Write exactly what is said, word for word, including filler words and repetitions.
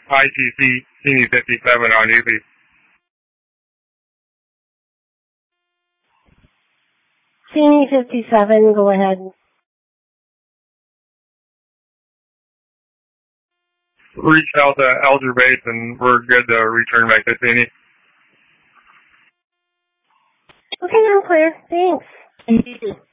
I T C C fifty-seven on U B. C fifty-seven, go ahead. Reached out to Alger Base and we're good to return back to Sini. Okay, I'm clear. Thanks.